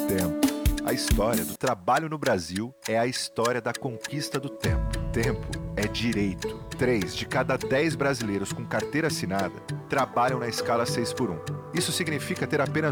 tempo. A história do trabalho no Brasil é a história da conquista do tempo. Tempo é direito. 3 de cada 10 brasileiros com carteira assinada trabalham na escala 6 por 1. Isso significa ter apenas